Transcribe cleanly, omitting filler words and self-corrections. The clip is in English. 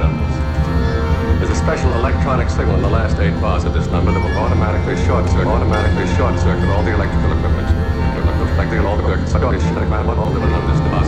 numbers. There's a special electronic signal in the last 8 bars of this number that will automatically short circuit all the electrical equipment. Like all the circuits, all the numbers.